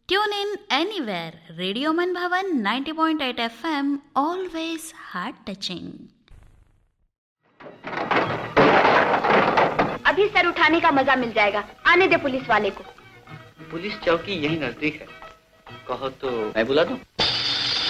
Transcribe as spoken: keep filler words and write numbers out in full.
Tune in anywhere. Radio Man Bhavan ninety point eight F M, always heart touching. अभी sir उठाने का मजा मिल जाएगा. आने दे पुलिस वाले को. पुलिस चौकी यही नजदीक है. कहो तो मैं बुला दूं?